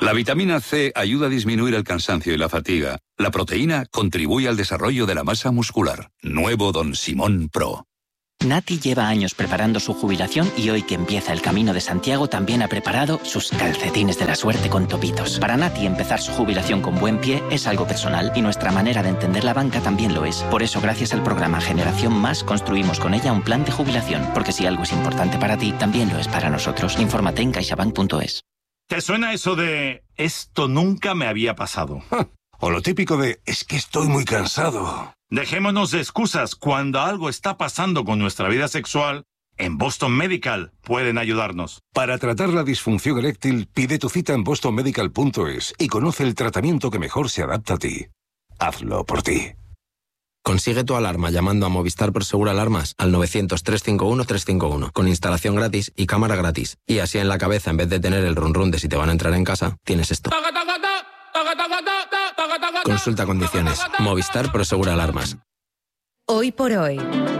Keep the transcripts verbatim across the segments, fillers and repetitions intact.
La vitamina C ayuda a disminuir el cansancio y la fatiga. La proteína contribuye al desarrollo de la masa muscular. Nuevo Don Simón Pro. Nati lleva años preparando su jubilación y hoy que empieza el Camino de Santiago también ha preparado sus calcetines de la suerte con topitos. Para Nati empezar su jubilación con buen pie es algo personal y nuestra manera de entender la banca también lo es. Por eso gracias al programa Generación Más construimos con ella un plan de jubilación, porque si algo es importante para ti, también lo es para nosotros. Infórmate en caixabank punto es. ¿Te suena eso de esto nunca me había pasado? O lo típico de es que estoy muy cansado. Dejémonos de excusas. Cuando algo está pasando con nuestra vida sexual, en Boston Medical pueden ayudarnos. Para tratar la disfunción eréctil, pide tu cita en boston medical punto es y conoce el tratamiento que mejor se adapta a ti. Hazlo por ti. Consigue tu alarma llamando a Movistar Prosegur Alarmas al novecientos, trescientos cincuenta y uno, trescientos cincuenta y uno, con instalación gratis y cámara gratis. Y así en la cabeza, en vez de tener el run run de si te van a entrar en casa, tienes esto. Consulta condiciones. Movistar Prosegur Alarmas. Hoy por hoy,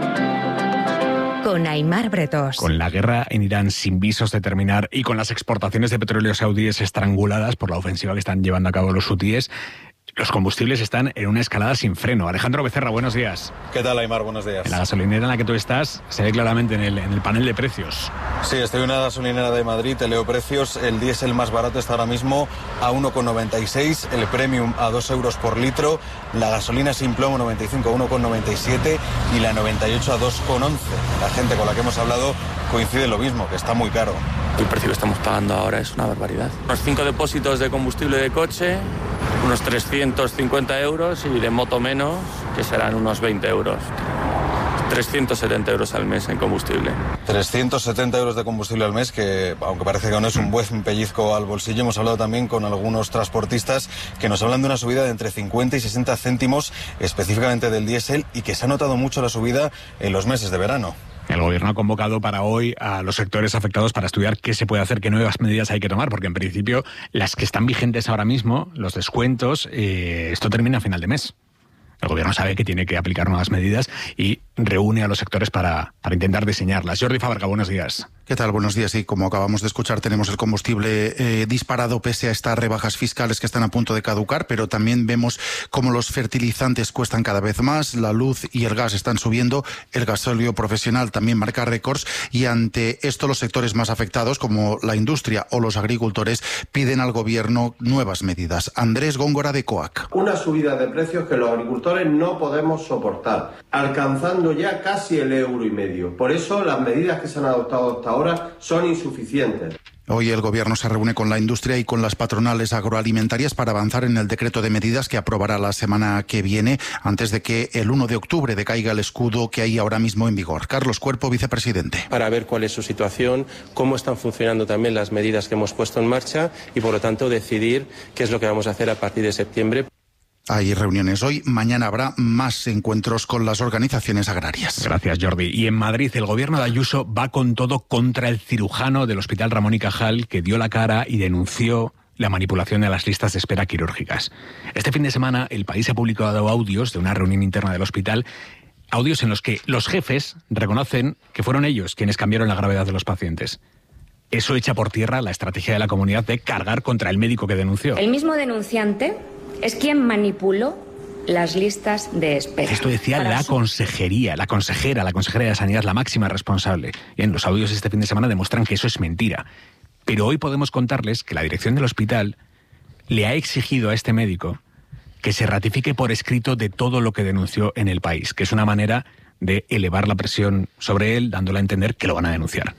con Aimar Bretos. Con la guerra en Irán sin visos de terminar y con las exportaciones de petróleo saudíes estranguladas por la ofensiva que están llevando a cabo los hutíes, los combustibles están en una escalada sin freno. Alejandro Becerra, buenos días. ¿Qué tal, Aimar? Buenos días. En la gasolinera en la que tú estás se ve claramente en el, en el panel de precios. Sí, estoy en una gasolinera de Madrid, te leo precios. El diésel más barato está ahora mismo a uno con noventa y seis, el premium a dos euros por litro, la gasolina sin plomo noventa y cinco a uno con noventa y siete y la noventa y ocho a dos con once. La gente con la que hemos hablado coincide en lo mismo, que está muy caro. El precio que estamos pagando ahora es una barbaridad. Unos cinco depósitos de combustible de coche, unos trescientos cincuenta euros, y de moto menos, que serán unos veinte euros. trescientos setenta euros al mes en combustible. trescientos setenta euros de combustible al mes, que aunque parece que no es un buen pellizco al bolsillo. Hemos hablado también con algunos transportistas que nos hablan de una subida de entre cincuenta y sesenta céntimos, específicamente del diésel, y que se ha notado mucho la subida en los meses de verano. El gobierno ha convocado para hoy a los sectores afectados para estudiar qué se puede hacer, qué nuevas medidas hay que tomar, porque en principio las que están vigentes ahora mismo, los descuentos, eh, esto termina a final de mes. El gobierno sabe que tiene que aplicar nuevas medidas y reúne a los sectores para, para intentar diseñarlas. Jordi Faberga, buenos días. ¿Qué tal? Buenos días. Y como acabamos de escuchar, tenemos el combustible eh, disparado pese a estas rebajas fiscales que están a punto de caducar, pero también vemos cómo los fertilizantes cuestan cada vez más, la luz y el gas están subiendo, el gasóleo profesional también marca récords, y ante esto los sectores más afectados, como la industria o los agricultores, piden al gobierno nuevas medidas. Andrés Góngora, de COAC. Una subida de precios que los agricultores no podemos soportar, alcanzando ya casi el euro y medio. Por eso las medidas que se han adoptado hasta ahora son insuficientes. Hoy el gobierno se reúne con la industria y con las patronales agroalimentarias para avanzar en el decreto de medidas que aprobará la semana que viene, antes de que el uno de octubre decaiga el escudo que hay ahora mismo en vigor. Carlos Cuerpo, vicepresidente. Para ver cuál es su situación, cómo están funcionando también las medidas que hemos puesto en marcha y, por lo tanto, decidir qué es lo que vamos a hacer a partir de septiembre. Hay reuniones hoy, mañana habrá más encuentros con las organizaciones agrarias. Gracias, Jordi. Y en Madrid el gobierno de Ayuso va con todo contra el cirujano del Hospital Ramón y Cajal, que dio la cara y denunció la manipulación de las listas de espera quirúrgicas. Este fin de semana El País ha publicado audios de una reunión interna del hospital, audios en los que los jefes reconocen que fueron ellos quienes cambiaron la gravedad de los pacientes. Eso echa por tierra la estrategia de la comunidad de cargar contra el médico que denunció. El mismo denunciante es quien manipuló las listas de espera. Esto decía Para la su... consejería, la consejera, la consejera de Sanidad, la máxima responsable. Bien, los audios este fin de semana demuestran que eso es mentira. Pero hoy podemos contarles que la dirección del hospital le ha exigido a este médico que se ratifique por escrito de todo lo que denunció en El País, que es una manera de elevar la presión sobre él, dándole a entender que lo van a denunciar.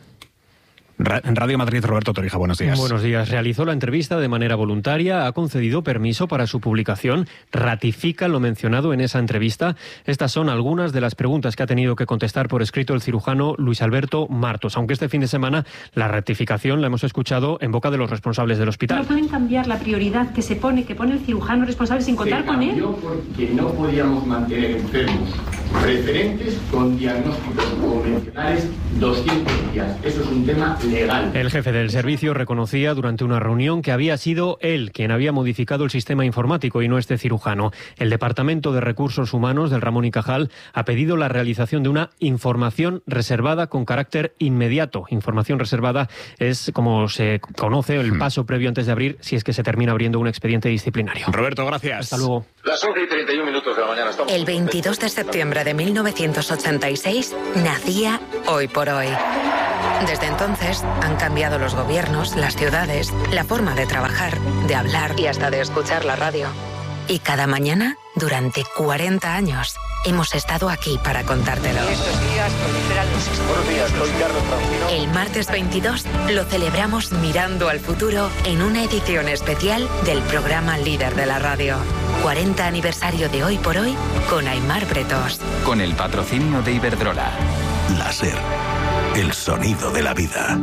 En Radio Madrid, Roberto Torija, buenos días. Buenos días. Realizó la entrevista de manera voluntaria, ha concedido permiso para su publicación, ratifica lo mencionado en esa entrevista. Estas son algunas de las preguntas que ha tenido que contestar por escrito el cirujano Luis Alberto Martos, aunque este fin de semana la ratificación la hemos escuchado en boca de los responsables del hospital. ¿No pueden cambiar la prioridad que se pone, que pone el cirujano responsable sin contar con él? Porque no podíamos mantener enfermos Preferentes con diagnósticos convencionales doscientos días. Eso es un tema legal. El jefe del servicio reconocía durante una reunión que había sido él quien había modificado el sistema informático y no este cirujano. El Departamento de Recursos Humanos del Ramón y Cajal ha pedido la realización de una información reservada con carácter inmediato. Información reservada es, como se conoce, el paso previo antes de abrir, si es que se termina abriendo un expediente disciplinario. Roberto, gracias. Hasta luego. Las once y treinta y un minutos de la mañana. Estamos... El veintidós de septiembre de mil novecientos ochenta y seis nacía Hoy por Hoy. Desde entonces han cambiado los gobiernos, las ciudades, la forma de trabajar, de hablar y hasta de escuchar la radio. Y cada mañana, durante cuarenta años, hemos estado aquí para contártelo. Estos días proliferan los... Buenos días, soy Carlos Francino. El martes veintidós lo celebramos mirando al futuro en una edición especial del programa líder de la radio. cuarenta aniversario de Hoy por Hoy con Aimar Bretos. Con el patrocinio de Iberdrola. La SER, el sonido de la vida.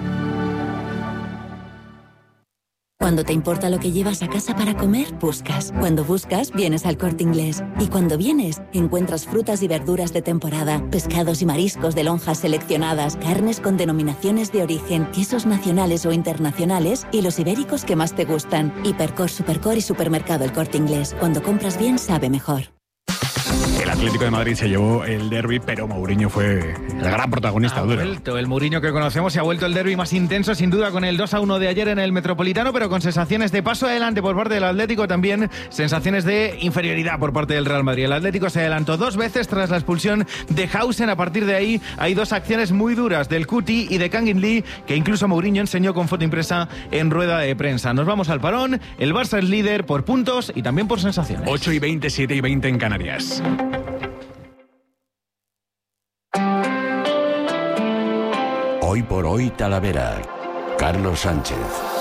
Cuando te importa lo que llevas a casa para comer, buscas. Cuando buscas, vienes al Corte Inglés. Y cuando vienes, encuentras frutas y verduras de temporada, pescados y mariscos de lonjas seleccionadas, carnes con denominaciones de origen, quesos nacionales o internacionales y los ibéricos que más te gustan. Hipercor, Supercor y Supermercado El Corte Inglés. Cuando compras bien, sabe mejor. El Atlético de Madrid se llevó el derbi, pero Mourinho fue el gran protagonista. Ha vuelto el Mourinho que conocemos y ha vuelto el derbi más intenso, sin duda, con el dos a uno de ayer en el Metropolitano, pero con sensaciones de paso adelante por parte del Atlético, también sensaciones de inferioridad por parte del Real Madrid. El Atlético se adelantó dos veces tras la expulsión de Hausen. A partir de ahí hay dos acciones muy duras del Cuti y de Kangin Lee, que incluso Mourinho enseñó con foto impresa en rueda de prensa. Nos vamos al parón. El Barça es líder por puntos y también por sensaciones. ocho y veinte, siete y veinte en Canarias. Hoy por Hoy Talavera. Carlos Sánchez.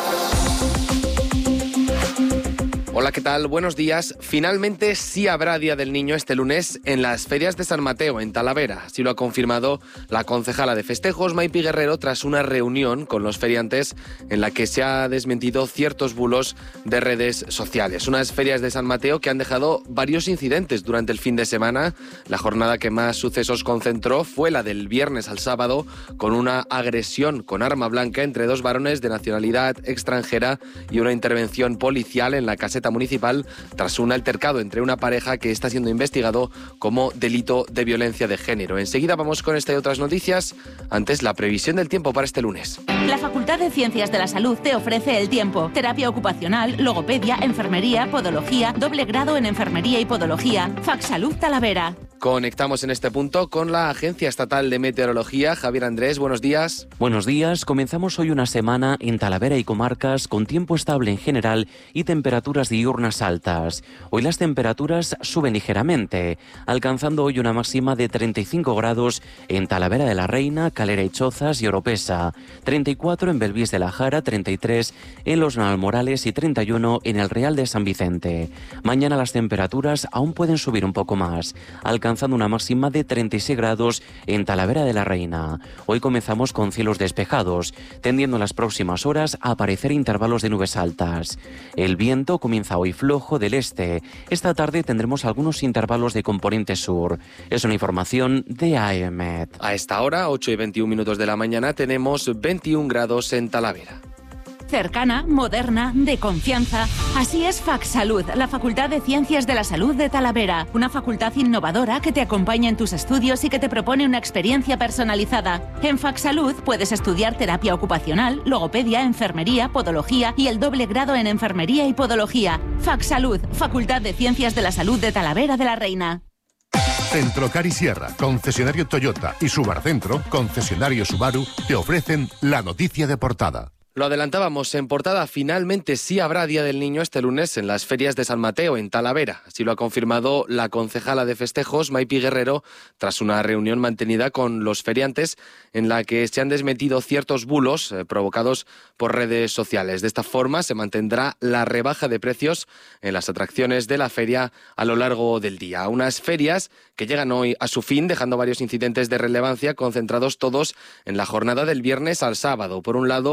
Hola, ¿qué tal? Buenos días. Finalmente sí habrá Día del Niño este lunes en las ferias de San Mateo, en Talavera. Así lo ha confirmado la concejala de festejos, Maipi Guerrero, tras una reunión con los feriantes en la que se ha desmentido ciertos bulos de redes sociales. Unas ferias de San Mateo que han dejado varios incidentes durante el fin de semana. La jornada que más sucesos concentró fue la del viernes al sábado, con una agresión con arma blanca entre dos varones de nacionalidad extranjera y una intervención policial en la caseta municipal tras un altercado entre una pareja que está siendo investigado como delito de violencia de género. Enseguida vamos con esta y otras noticias. Antes, la previsión del tiempo para este lunes. La Facultad de Ciencias de la Salud te ofrece el tiempo. Terapia ocupacional, logopedia, enfermería, podología, doble grado en enfermería y podología. Facsalud Talavera. Conectamos en este punto con la Agencia Estatal de Meteorología. Javier Andrés, buenos días. Buenos días. Comenzamos hoy una semana en Talavera y comarcas con tiempo estable en general y temperaturas diurnas altas. Hoy las temperaturas suben ligeramente, alcanzando hoy una máxima de treinta y cinco grados en Talavera de la Reina, Calera y Chozas y Oropesa, treinta y cuatro en Belvís de la Jara, treinta y tres en Los Nalmorales y treinta y uno en el Real de San Vicente. Mañana las temperaturas aún pueden subir un poco más, alcanzando una máxima de treinta y seis grados en Talavera de la Reina. Hoy comenzamos con cielos despejados, tendiendo en las próximas horas a aparecer intervalos de nubes altas. El viento comienza hoy flojo del este. Esta tarde tendremos algunos intervalos de componente sur. Es una información de AEMET. A esta hora, ocho y veintiún minutos de la mañana, tenemos veintiún grados en Talavera. Cercana, moderna, de confianza. Así es Facsalud, la Facultad de Ciencias de la Salud de Talavera. Una facultad innovadora que te acompaña en tus estudios y que te propone una experiencia personalizada. En Facsalud puedes estudiar terapia ocupacional, logopedia, enfermería, podología y el doble grado en enfermería y podología. Facsalud, Facultad de Ciencias de la Salud de Talavera de la Reina. Centrocar y Sierra, concesionario Toyota, y Subarcentro, concesionario Subaru, te ofrecen la noticia de portada. Lo adelantábamos en portada, finalmente sí habrá Día del Niño este lunes en las ferias de San Mateo, en Talavera. Así lo ha confirmado la concejala de festejos, Maipi Guerrero, tras una reunión mantenida con los feriantes en la que se han desmentido ciertos bulos eh, provocados por redes sociales. De esta forma se mantendrá la rebaja de precios en las atracciones de la feria a lo largo del día. Unas ferias que llegan hoy a su fin, dejando varios incidentes de relevancia concentrados todos en la jornada del viernes al sábado. Por un lado, sobre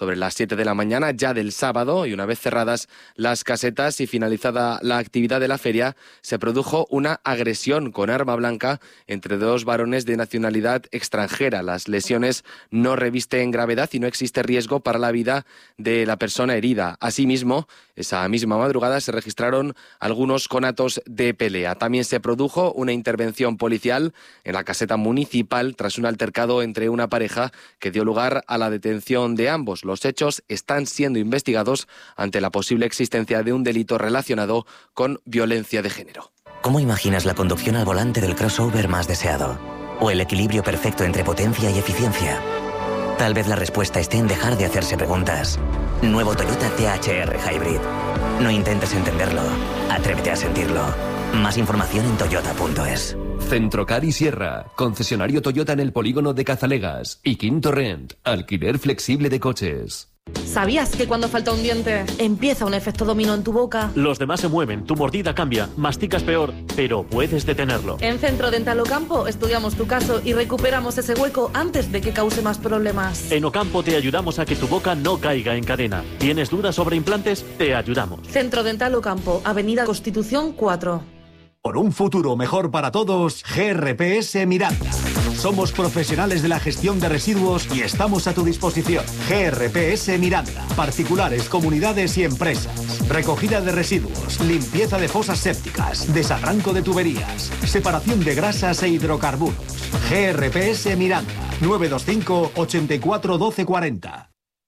sobre las siete de la mañana ya del sábado, y una vez cerradas las casetas y finalizada la actividad de la feria, se produjo una agresión con arma blanca entre dos varones de nacionalidad extranjera. Las lesiones no revisten gravedad y no existe riesgo para la vida de la persona herida. Asimismo, esa misma madrugada se registraron algunos conatos de pelea. También se produjo una intervención policial en la caseta municipal tras un altercado entre una pareja que dio lugar a la detención de ambos. Los hechos están siendo investigados ante la posible existencia de un delito relacionado con violencia de género. ¿Cómo imaginas la conducción al volante del crossover más deseado? ¿O el equilibrio perfecto entre potencia y eficiencia? Tal vez la respuesta esté en dejar de hacerse preguntas. Nuevo Toyota T H R Hybrid. No intentes entenderlo, atrévete a sentirlo. Más información en toyota punto es. Centrocar y Sierra, concesionario Toyota en el polígono de Cazalegas. Y Quinto Rent, alquiler flexible de coches. ¿Sabías que cuando falta un diente empieza un efecto dominó en tu boca? Los demás se mueven, tu mordida cambia, masticas peor, pero puedes detenerlo. En Centro Dental Ocampo estudiamos tu caso y recuperamos ese hueco antes de que cause más problemas. En Ocampo te ayudamos a que tu boca no caiga en cadena. ¿Tienes dudas sobre implantes? Te ayudamos. Centro Dental Ocampo, Avenida Constitución cuatro. Por un futuro mejor para todos, G R P S Miranda. Somos profesionales de la gestión de residuos y estamos a tu disposición. G R P S Miranda. Particulares, comunidades y empresas. Recogida de residuos, limpieza de fosas sépticas, desarranco de tuberías, separación de grasas e hidrocarburos. G R P S Miranda. nueve dos cinco, ochenta y cuatro, doce cuarenta.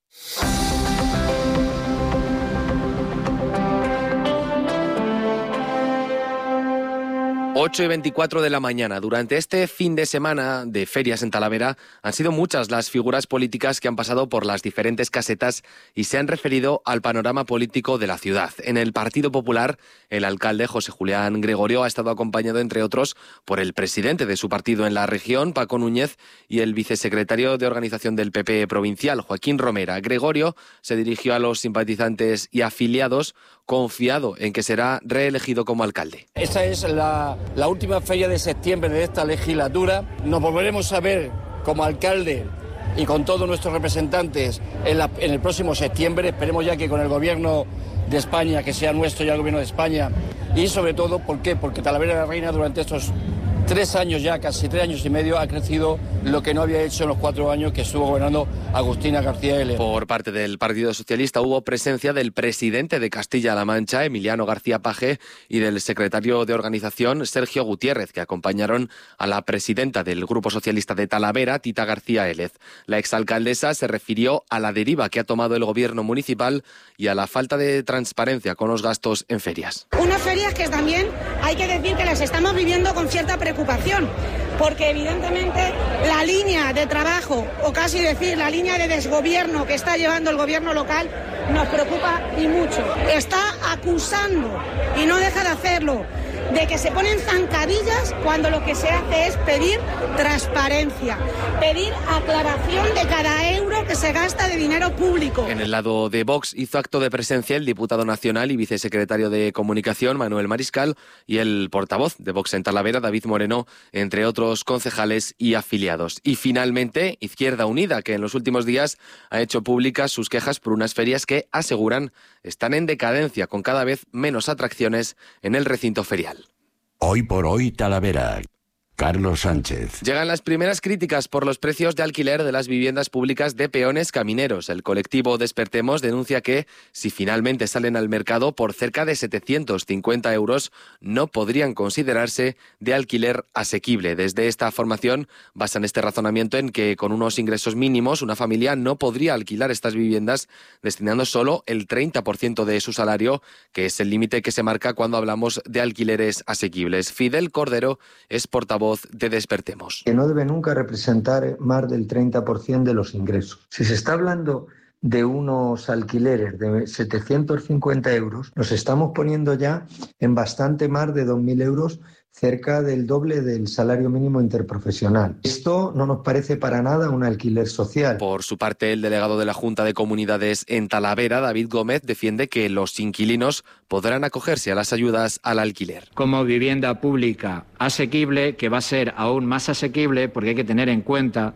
ocho y veinticuatro de la mañana. Durante este fin de semana de ferias en Talavera han sido muchas las figuras políticas que han pasado por las diferentes casetas y se han referido al panorama político de la ciudad. En el Partido Popular, el alcalde José Julián Gregorio ha estado acompañado, entre otros, por el presidente de su partido en la región, Paco Núñez, y el vicesecretario de organización del P P provincial, Joaquín Romera. Gregorio se dirigió a los simpatizantes y afiliados confiado en que será reelegido como alcalde. Esta es la, la última feria de septiembre de esta legislatura. Nos volveremos a ver como alcalde y con todos nuestros representantes en, la, en el próximo septiembre. Esperemos ya que con el gobierno de España, que sea nuestro ya el gobierno de España. Y sobre todo, ¿por qué? Porque Talavera de la Reina durante estos tres años ya, casi tres años y medio, ha crecido lo que no había hecho en los cuatro años que estuvo gobernando Agustina García L. Por parte del Partido Socialista hubo presencia del presidente de Castilla-La Mancha, Emiliano García Paje, y del secretario de organización, Sergio Gutiérrez, que acompañaron a la presidenta del Grupo Socialista de Talavera, Tita García Élez. La exalcaldesa se refirió a la deriva que ha tomado el gobierno municipal y a la falta de transparencia con los gastos en ferias. Unas ferias que también hay que decir que las estamos viviendo con cierta preocupación, porque evidentemente la línea de trabajo, o casi decir la línea de desgobierno que está llevando el gobierno local, nos preocupa y mucho. Está acusando, y no deja de hacerlo, de que se ponen zancadillas cuando lo que se hace es pedir transparencia, pedir aclaración de cada euro que se gasta de dinero público. En el lado de Vox hizo acto de presencia el diputado nacional y vicesecretario de Comunicación, Manuel Mariscal, y el portavoz de Vox en Talavera, David Moreno, entre otros concejales y afiliados. Y finalmente, Izquierda Unida, que en los últimos días ha hecho públicas sus quejas por unas ferias que, aseguran, están en decadencia, con cada vez menos atracciones en el recinto ferial. Hoy por hoy Talavera. Carlos Sánchez. Llegan las primeras críticas por los precios de alquiler de las viviendas públicas de peones camineros. El colectivo Despertemos denuncia que, si finalmente salen al mercado por cerca de setecientos cincuenta euros, no podrían considerarse de alquiler asequible. Desde esta formación basan este razonamiento en que con unos ingresos mínimos una familia no podría alquilar estas viviendas destinando solo el treinta por ciento de su salario, que es el límite que se marca cuando hablamos de alquileres asequibles. Fidel Cordero es portavoz de Despertemos. Que no debe nunca representar más del treinta por ciento de los ingresos. Si se está hablando de unos alquileres de setecientos cincuenta euros, nos estamos poniendo ya en bastante más de dos mil euros, cerca del doble del salario mínimo interprofesional. Esto no nos parece para nada un alquiler social. Por su parte, el delegado de la Junta de Comunidades en Talavera, David Gómez, defiende que los inquilinos podrán acogerse a las ayudas al alquiler. Como vivienda pública asequible, que va a ser aún más asequible porque hay que tener en cuenta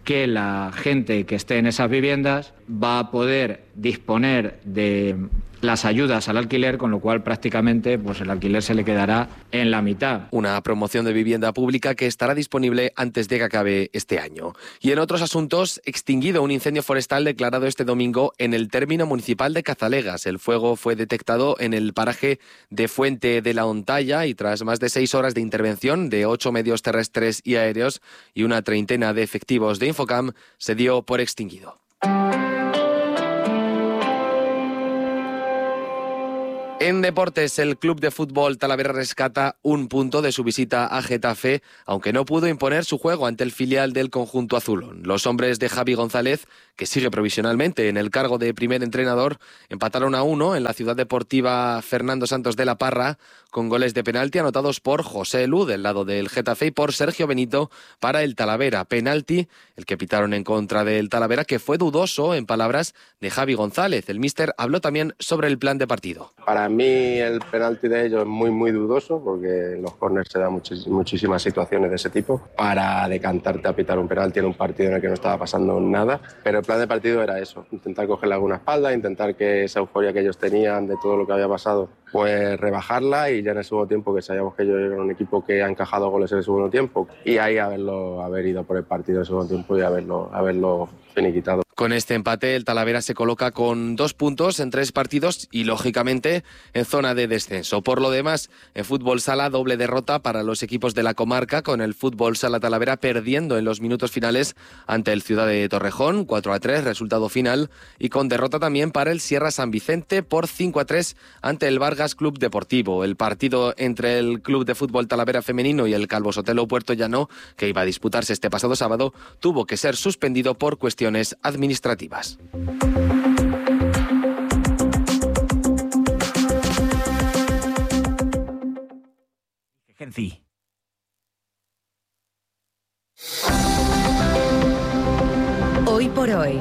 que la gente que esté en esas viviendas va a poder disponer de las ayudas al alquiler, con lo cual prácticamente pues el alquiler se le quedará en la mitad. Una promoción de vivienda pública que estará disponible antes de que acabe este año. Y en otros asuntos, extinguido un incendio forestal declarado este domingo en el término municipal de Cazalegas. El fuego fue detectado en el paraje de Fuente de la Ontalla y tras más de seis horas de intervención de ocho medios terrestres y aéreos y una treintena de efectivos de Infocam, se dio por extinguido. En deportes, el club de fútbol Talavera rescata un punto de su visita a Getafe, aunque no pudo imponer su juego ante el filial del conjunto azulón. Los hombres de Javi González, que sigue provisionalmente en el cargo de primer entrenador, empataron a uno en la ciudad deportiva Fernando Santos de la Parra, con goles de penalti anotados por José Lu del lado del Getafe y por Sergio Benito para el Talavera. Penalti, el que pitaron en contra del Talavera, que fue dudoso en palabras de Javi González. El míster habló también sobre el plan de partido. Para mí el penalti de ellos es muy muy dudoso, porque en los córners se dan muchis, muchísimas situaciones de ese tipo para decantarte a pitar un penalti en un partido en el que no estaba pasando nada. Pero el plan de partido era eso, intentar cogerle alguna espalda, intentar que esa euforia que ellos tenían de todo lo que había pasado, pues rebajarla, y ya en el segundo tiempo, que sabíamos que ellos eran un equipo que ha encajado goles en el segundo tiempo, y ahí haberlo, haber ido por el partido en el segundo tiempo y haberlo, haberlo finiquitado. Con este empate, el Talavera se coloca con dos puntos en tres partidos y, lógicamente, en zona de descenso. Por lo demás, en fútbol sala, doble derrota para los equipos de la comarca, con el fútbol sala Talavera perdiendo en los minutos finales ante el Ciudad de Torrejón, cuatro a tres, resultado final, y con derrota también para el Sierra San Vicente por cinco a tres ante el Vargas Club Deportivo. El partido entre el Club de Fútbol Talavera femenino y el Calvo Sotelo Puerto Llano, que iba a disputarse este pasado sábado, tuvo que ser suspendido por cuestiones administrativas. administrativas. Hoy por hoy,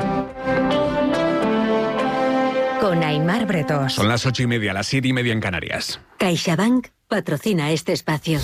con Aimar Bretos. Son las ocho y media, las siete y media en Canarias. CaixaBank patrocina este espacio.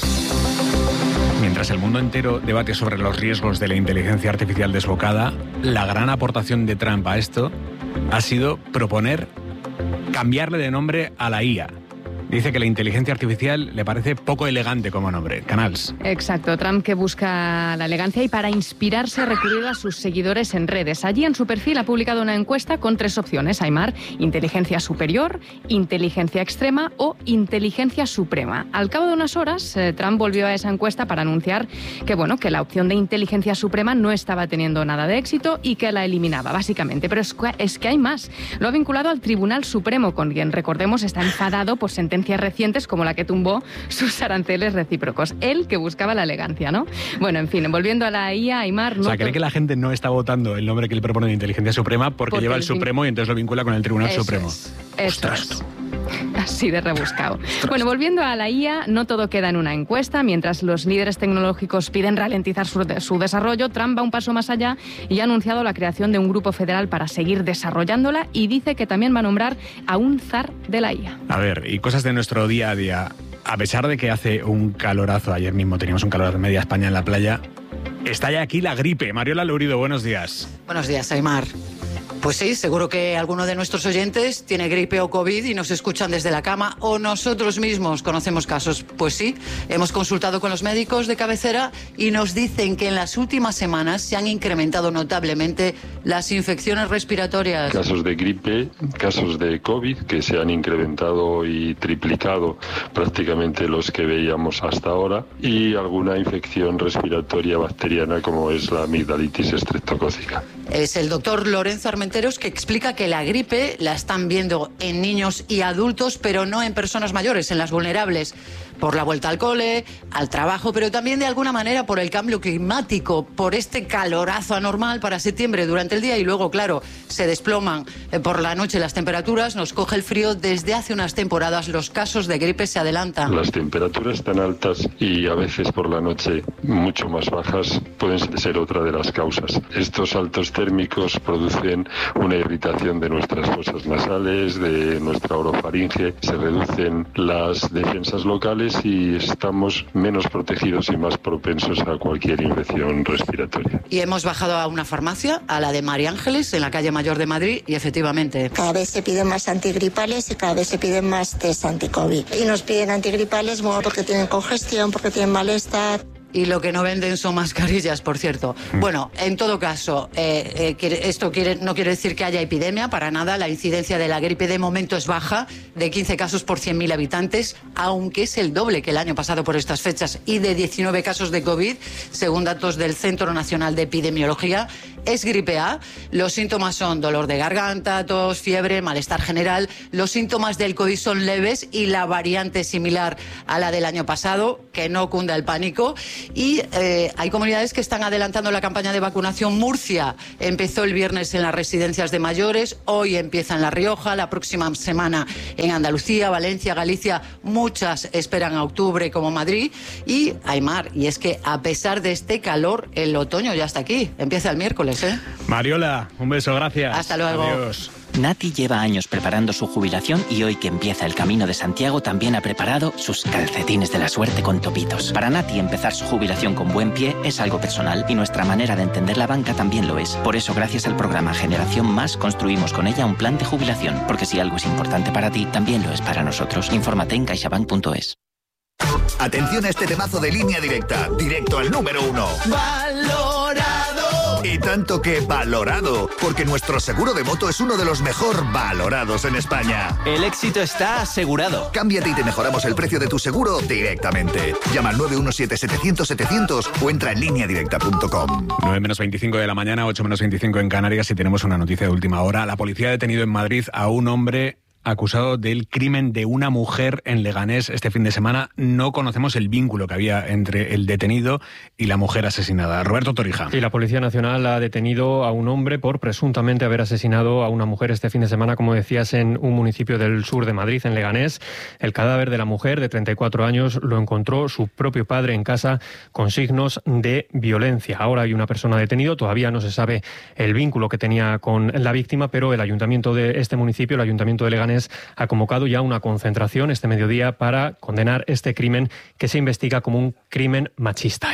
Mientras el mundo entero debate sobre los riesgos de la inteligencia artificial desbocada, la gran aportación de Trump a esto ha sido proponer cambiarle de nombre a la I A. Dice que la inteligencia artificial le parece poco elegante como nombre. Canals. Exacto. Trump, que busca la elegancia y para inspirarse ha recurrido a sus seguidores en redes. Allí en su perfil ha publicado una encuesta con tres opciones, Aimar: inteligencia superior, inteligencia extrema o inteligencia suprema. Al cabo de unas horas, eh, Trump volvió a esa encuesta para anunciar que, bueno, que la opción de inteligencia suprema no estaba teniendo nada de éxito y que la eliminaba, básicamente. Pero es que, es que hay más. Lo ha vinculado al Tribunal Supremo, con quien, recordemos, está enfadado por sentencias recientes como la que tumbó sus aranceles recíprocos. Él, que buscaba la elegancia, ¿no? Bueno, en fin, volviendo a la I A, Aimar... No o sea, cree que la gente no está votando el nombre que él propone de inteligencia suprema porque, porque lleva el, el Supremo y entonces lo vincula con el Tribunal Eso Supremo. Es. Ostras, tú. Así de rebuscado. Ostras. Bueno, volviendo a la I A, no todo queda en una encuesta. Mientras los líderes tecnológicos piden ralentizar su, de, su desarrollo, Trump va un paso más allá y ha anunciado la creación de un grupo federal para seguir desarrollándola, y dice que también va a nombrar a un zar de la I A. A ver, y cosas de nuestro día a día. A pesar de que hace un calorazo, ayer mismo teníamos un calorazo en media España en la playa, está ya aquí la gripe. Mariola Lourido, buenos días. Buenos días, Aimar. Pues sí, seguro que alguno de nuestros oyentes tiene gripe o COVID y nos escuchan desde la cama, o nosotros mismos conocemos casos. Pues sí, hemos consultado con los médicos de cabecera y nos dicen que en las últimas semanas se han incrementado notablemente las infecciones respiratorias. Casos de gripe, casos de COVID que se han incrementado y triplicado prácticamente los que veíamos hasta ahora, y alguna infección respiratoria bacteriana como es la amigdalitis estreptocócica. Es el doctor Lorenzo Armenteros, que explica que la gripe la están viendo en niños y adultos, pero no en personas mayores, en las vulnerables, por la vuelta al cole, al trabajo, pero también de alguna manera por el cambio climático, por este calorazo anormal para septiembre durante el día, y luego, claro, se desploman por la noche las temperaturas, nos coge el frío. Desde hace unas temporadas los casos de gripe se adelantan. Las temperaturas tan altas y a veces por la noche mucho más bajas pueden ser otra de las causas. Estos altos térmicos producen una irritación de nuestras fosas nasales, de nuestra orofaringe, se reducen las defensas locales mayores y estamos menos protegidos y más propensos a cualquier infección respiratoria. Y hemos bajado a una farmacia, a la de María Ángeles, en la calle Mayor de Madrid, y efectivamente... Cada vez se piden más antigripales y cada vez se piden más test anti-COVID. Y nos piden antigripales, bueno, porque tienen congestión, porque tienen malestar... Y lo que no venden son mascarillas, por cierto. Mm. Bueno, en todo caso, eh, eh, quiere, esto quiere, no quiere decir que haya epidemia, para nada. La incidencia de la gripe de momento es baja, de quince casos por cien mil habitantes, aunque es el doble que el año pasado por estas fechas, y de diecinueve casos de COVID, según datos del Centro Nacional de Epidemiología. Es gripe A. Los síntomas son dolor de garganta, tos, fiebre, malestar general. Los síntomas del COVID son leves y la variante similar a la del año pasado, que no cunda el pánico. Y eh, hay comunidades que están adelantando la campaña de vacunación. Murcia empezó el viernes en las residencias de mayores, hoy empieza en La Rioja, la próxima semana en Andalucía, Valencia, Galicia, muchas esperan a octubre como Madrid. Y Aymar, y es que a pesar de este calor, el otoño ya está aquí, empieza el miércoles, ¿eh? Mariola, un beso, gracias. Hasta luego. Adiós. Nati lleva años preparando su jubilación y hoy que empieza el Camino de Santiago también ha preparado sus calcetines de la suerte con topitos. Para Nati empezar su jubilación con buen pie es algo personal y nuestra manera de entender la banca también lo es. Por eso gracias al programa Generación Más construimos con ella un plan de jubilación, porque si algo es importante para ti, también lo es para nosotros. Infórmate en caixabank punto es. Atención a este temazo de Línea Directa, directo al número uno. ¡Valorado! Y tanto que valorado, porque nuestro seguro de moto es uno de los mejor valorados en España. El éxito está asegurado. Cámbiate y te mejoramos el precio de tu seguro directamente. Llama al nueve uno siete, setecientos, setecientos o entra en línea directa punto com. nueve menos veinticinco de la mañana, ocho menos veinticinco en Canarias, y tenemos una noticia de última hora. La policía ha detenido en Madrid a un hombre acusado del crimen de una mujer en Leganés este fin de semana. No conocemos el vínculo que había entre el detenido y la mujer asesinada. Roberto Torija. Sí, la Policía Nacional ha detenido a un hombre por presuntamente haber asesinado a una mujer este fin de semana, como decías, en un municipio del sur de Madrid, en Leganés. El cadáver de la mujer, de treinta y cuatro años, lo encontró su propio padre en casa con signos de violencia. Ahora hay una persona detenida, todavía no se sabe el vínculo que tenía con la víctima, pero el ayuntamiento de este municipio, el ayuntamiento de Leganés, ha convocado ya una concentración este mediodía para condenar este crimen que se investiga como un crimen machista.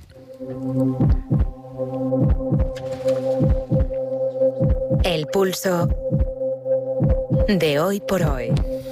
El pulso de hoy por hoy.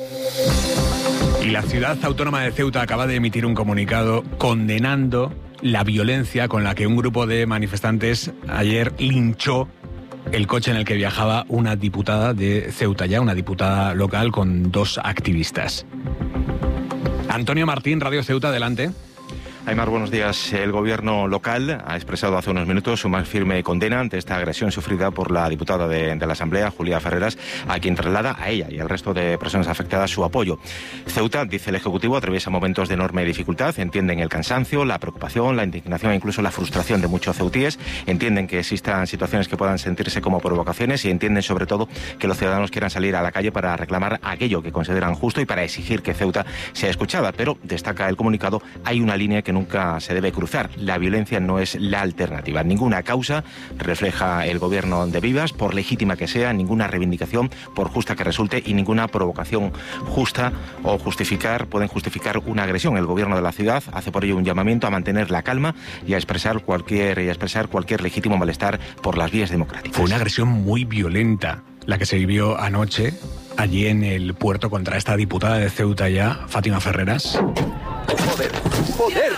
Y la ciudad autónoma de Ceuta acaba de emitir un comunicado condenando la violencia con la que un grupo de manifestantes ayer linchó el coche en el que viajaba una diputada de Ceuta, ya una diputada local con dos activistas. Antonio Martín, Radio Ceuta, adelante. Aymar, buenos días. El gobierno local ha expresado hace unos minutos su más firme condena ante esta agresión sufrida por la diputada de, de la Asamblea, Julia Ferreras, a quien traslada a ella y al resto de personas afectadas su apoyo. Ceuta, dice el Ejecutivo, atraviesa momentos de enorme dificultad. Entienden el cansancio, la preocupación, la indignación e incluso la frustración de muchos ceutíes. Entienden que existan situaciones que puedan sentirse como provocaciones y entienden sobre todo que los ciudadanos quieran salir a la calle para reclamar aquello que consideran justo y para exigir que Ceuta sea escuchada. Pero, destaca el comunicado, hay una línea que nunca se debe cruzar. La violencia no es la alternativa. Ninguna causa, refleja el gobierno de Vivas, por legítima que sea, ninguna reivindicación, por justa que resulte, y ninguna provocación justa o justificar, pueden justificar una agresión. El gobierno de la ciudad hace por ello un llamamiento a mantener la calma y a expresar cualquier, y a expresar cualquier legítimo malestar por las vías democráticas. Fue una agresión muy violenta la que se vivió anoche allí en el puerto contra esta diputada de Ceuta ya, Fátima Ferreras. ¡Joder! ¡Joder!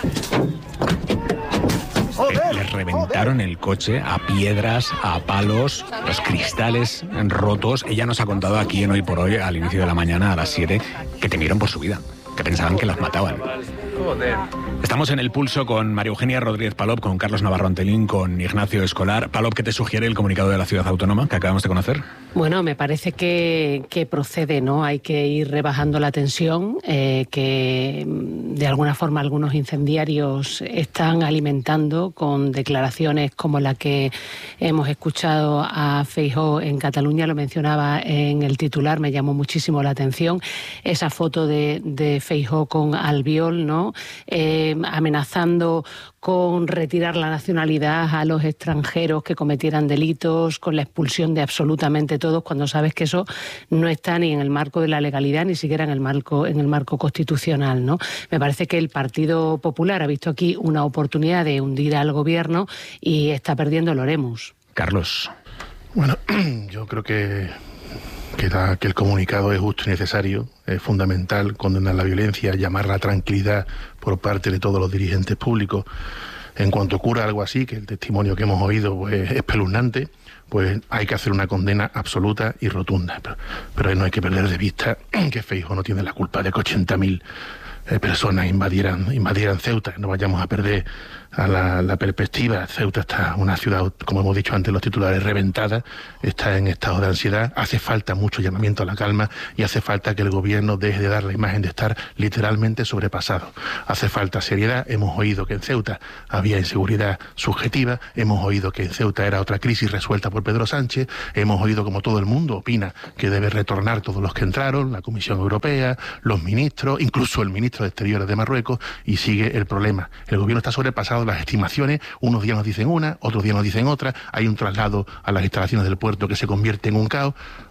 Eh, les reventaron el coche a piedras, a palos, los cristales rotos. Ella nos ha contado aquí en Hoy por Hoy, al inicio de la mañana, a las siete, que temieron por su vida, que pensaban que las mataban. Joder. Estamos en el pulso con María Eugenia Rodríguez Palop, con Carlos Navarro Antelín, con Ignacio Escolar. Palop, ¿qué te sugiere el comunicado de la ciudad autónoma que acabamos de conocer? Bueno, me parece que, que procede, ¿no? Hay que ir rebajando la tensión, eh, que de alguna forma algunos incendiarios están alimentando con declaraciones como la que hemos escuchado a Feijóo en Cataluña. Lo mencionaba en el titular, me llamó muchísimo la atención esa foto de, de Feijóo con Albiol, ¿no? ¿no? Eh, amenazando con retirar la nacionalidad a los extranjeros que cometieran delitos, con la expulsión de absolutamente todos, cuando sabes que eso no está ni en el marco de la legalidad, ni siquiera en el marco, en el marco constitucional, ¿no? Me parece que el Partido Popular ha visto aquí una oportunidad de hundir al gobierno y está perdiendo el oremus. Carlos. Bueno, yo creo que, que, la, que el comunicado es justo y necesario, es fundamental condenar la violencia, llamar a la tranquilidad por parte de todos los dirigentes públicos. En cuanto ocurra algo así, que el testimonio que hemos oído pues, es espeluznante, pues hay que hacer una condena absoluta y rotunda. Pero, pero no hay que perder de vista que Feijóo no tiene la culpa de que ochenta mil eh, personas invadieran, invadieran Ceuta. No vayamos a perder a la, la perspectiva. Ceuta está una ciudad, como hemos dicho antes, los titulares, reventada, está en estado de ansiedad. Hace falta mucho llamamiento a la calma y hace falta que el gobierno deje de dar la imagen de estar literalmente sobrepasado. Hace falta seriedad. Hemos oído que en Ceuta había inseguridad subjetiva, hemos oído que en Ceuta era otra crisis resuelta por Pedro Sánchez, hemos oído como todo el mundo opina que debe retornar todos los que entraron, la Comisión Europea, los ministros, incluso el ministro de Exteriores de Marruecos, y sigue el problema. El gobierno está sobrepasado. Las estimaciones, unos días nos dicen una, otros días nos dicen otra, hay un traslado a las instalaciones del puerto que se convierte en un caos.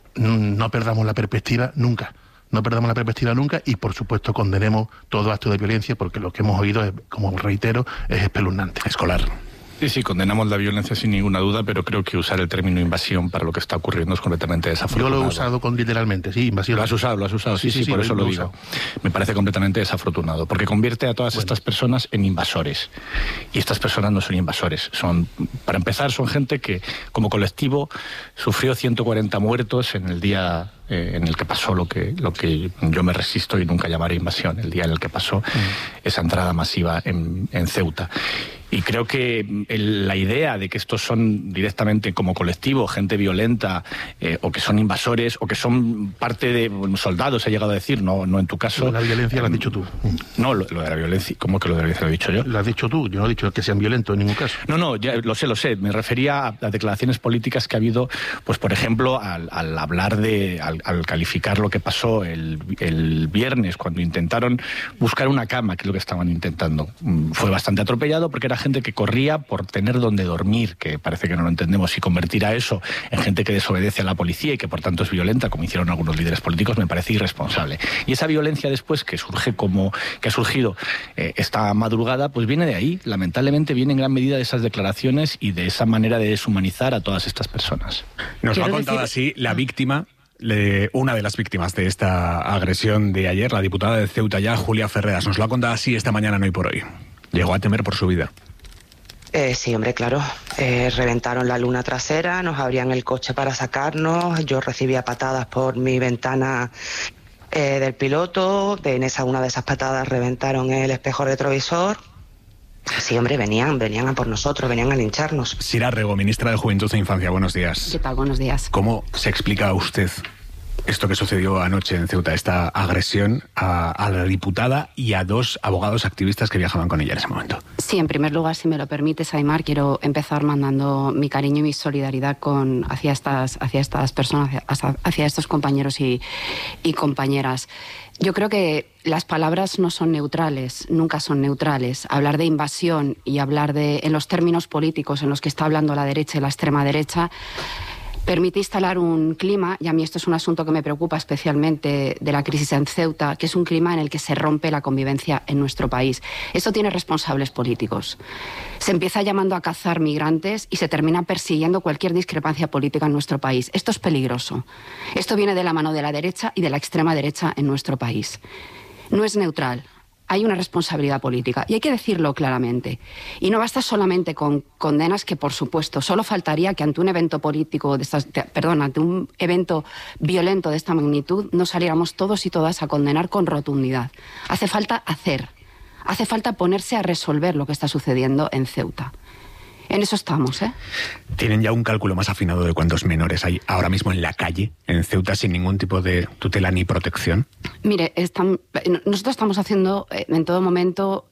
No perdamos la perspectiva nunca, no perdamos la perspectiva nunca y por supuesto condenemos todo acto de violencia porque lo que hemos oído, es, como reitero, es espeluznante. Escolar. Sí, sí, condenamos la violencia sin ninguna duda, pero creo que usar el término invasión para lo que está ocurriendo es completamente desafortunado. Yo lo he usado con literalmente, sí, invasión. Lo has usado, lo has usado, sí, sí, sí, sí por eso lo, lo digo. Me parece completamente desafortunado, porque convierte a todas bueno. estas personas en invasores. Y estas personas no son invasores. Son, para empezar, son gente que, como colectivo, sufrió ciento cuarenta muertos en el día eh, en el que pasó lo que, lo que yo me resisto y nunca llamaré invasión, el día en el que pasó mm. esa entrada masiva en, en Ceuta. Y creo que el, la idea de que estos son directamente como colectivo, gente violenta, eh, o que son invasores, o que son parte de bueno, soldados, he llegado a decir, no, no en tu caso. La violencia eh, lo has dicho tú. No, lo, lo de la violencia, ¿cómo que lo de la violencia lo he dicho yo? Lo has dicho tú, yo no he dicho que sean violentos en ningún caso. No, no, ya, lo sé, lo sé. Me refería a las declaraciones políticas que ha habido, pues por ejemplo, al, al hablar de, al, al calificar lo que pasó el, el viernes, cuando intentaron buscar una cama, que es lo que estaban intentando. Fue bastante atropellado porque era gente que corría por tener donde dormir, que parece que no lo entendemos, y convertir a eso en gente que desobedece a la policía y que por tanto es violenta, como hicieron algunos líderes políticos, me parece irresponsable. Y esa violencia después que surge como que ha surgido eh, esta madrugada, pues viene de ahí, lamentablemente viene en gran medida de esas declaraciones y de esa manera de deshumanizar a todas estas personas. Nos lo ha contado decir... así la víctima, le, una de las víctimas de esta agresión de ayer, la diputada de Ceuta ya, Julia Ferreras. Nos lo ha contado así esta mañana en Hoy por Hoy. Llegó a temer por su vida. Eh, sí, hombre, claro. Eh, reventaron la luna trasera, nos abrían el coche para sacarnos, yo recibía patadas por mi ventana eh, del piloto, en esa una de esas patadas reventaron el espejo retrovisor. Sí, hombre, venían, venían a por nosotros, venían a lincharnos. Sira Rego, ministra de Juventud e Infancia, buenos días. ¿Qué tal? Buenos días. ¿Cómo se explica a usted esto que sucedió anoche en Ceuta, esta agresión a, a la diputada y a dos abogados activistas que viajaban con ella en ese momento? Sí, en primer lugar, si me lo permites, Aimar, quiero empezar mandando mi cariño y mi solidaridad con, hacia, estas, hacia estas personas, hacia, hacia estos compañeros y, y compañeras. Yo creo que las palabras no son neutrales, nunca son neutrales. Hablar de invasión y hablar de, en los términos políticos en los que está hablando la derecha y la extrema derecha, permite instalar un clima, y a mí esto es un asunto que me preocupa especialmente de la crisis en Ceuta, que es un clima en el que se rompe la convivencia en nuestro país. Esto tiene responsables políticos. Se empieza llamando a cazar migrantes y se termina persiguiendo cualquier discrepancia política en nuestro país. Esto es peligroso. Esto viene de la mano de la derecha y de la extrema derecha en nuestro país. No es neutral. Hay una responsabilidad política y hay que decirlo claramente. Y no basta solamente con condenas que, por supuesto, solo faltaría que ante un evento político, de estas, de, perdón, ante un evento violento de esta magnitud, no saliéramos todos y todas a condenar con rotundidad. Hace falta hacer, hace falta ponerse a resolver lo que está sucediendo en Ceuta. En eso estamos, ¿eh? ¿Tienen ya un cálculo más afinado de cuántos menores hay ahora mismo en la calle, en Ceuta, sin ningún tipo de tutela ni protección? Mire, están, nosotros estamos haciendo en todo momento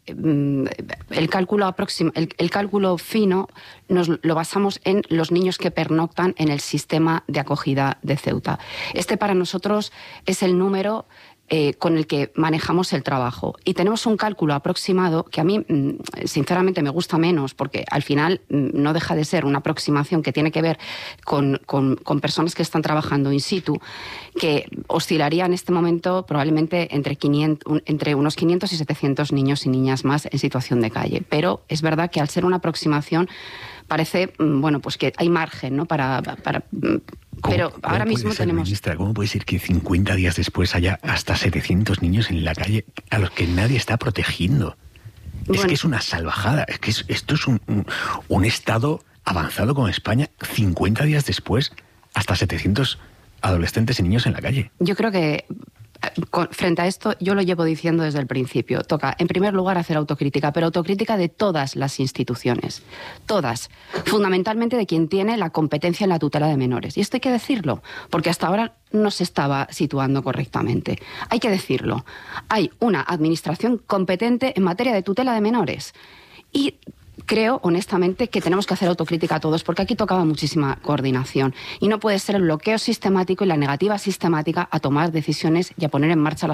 el cálculo aproxima, el, el cálculo fino nos lo basamos en los niños que pernoctan en el sistema de acogida de Ceuta. Este para nosotros es el número eh, con el que manejamos el trabajo. Y tenemos un cálculo aproximado que a mí, sinceramente, me gusta menos, porque al final no deja de ser una aproximación que tiene que ver con, con, con personas que están trabajando in situ, que oscilaría en este momento probablemente entre, quinientos, entre unos quinientos y setecientos niños y niñas más en situación de calle. Pero es verdad que al ser una aproximación parece, bueno, pues que hay margen, ¿no? Para, para pero ahora mismo ser, tenemos... Ministra, ¿cómo puede ser que cincuenta días después haya hasta setecientos niños en la calle a los que nadie está protegiendo? Bueno, es que es una salvajada. Es que es, esto es un, un, un estado avanzado como España, cincuenta días después, hasta setecientos adolescentes y niños en la calle. Yo creo que frente a esto, yo lo llevo diciendo desde el principio. Toca, en primer lugar, hacer autocrítica, pero autocrítica de todas las instituciones. Todas. Fundamentalmente de quien tiene la competencia en la tutela de menores. Y esto hay que decirlo, porque hasta ahora no se estaba situando correctamente. Hay que decirlo. Hay una administración competente en materia de tutela de menores. Y creo, honestamente, que tenemos que hacer autocrítica a todos, porque aquí tocaba muchísima coordinación. Y no puede ser el bloqueo sistemático y la negativa sistemática a tomar decisiones y a poner en marcha las